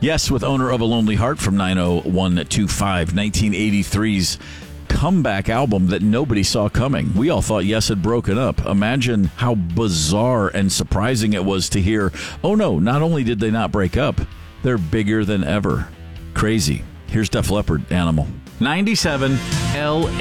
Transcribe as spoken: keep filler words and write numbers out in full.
Yes, with Owner of a Lonely Heart from nine oh one two five, nineteen eighty-three's comeback album that nobody saw coming. We all thought Yes had broken up. Imagine how bizarre and surprising it was to hear, oh no, not only did they not break up, they're bigger than ever. Crazy. Here's Def Leppard, Animal. ninety-seven L